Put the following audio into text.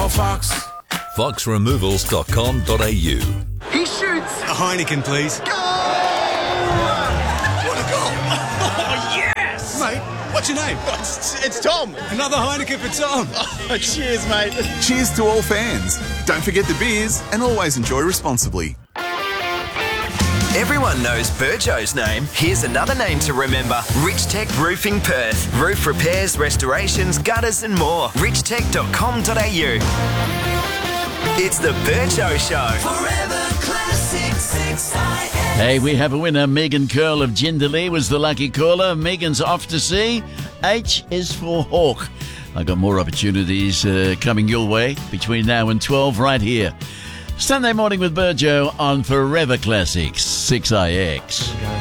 Call Fox. foxremovals.com.au. He shoots. A Heineken, please. What a goal. Oh, yes! Mate, what's your name? It's Tom. Another Heineken for Tom. Oh, cheers, mate. Cheers to all fans. Don't forget the beers and always enjoy responsibly. Everyone knows Burjo's name. Here's another name to remember. Richtech Roofing Perth. Roof repairs, restorations, gutters and more. richtech.com.au. It's the Burjo Show. Forever Classic 6IX. Hey, we have a winner. Megan Curl of Jindalee was the lucky caller. Megan's off to sea. H is for Hawk. I got more opportunities coming your way between now and 12 right here. Sunday morning with Burjo on Forever Classics 6IX.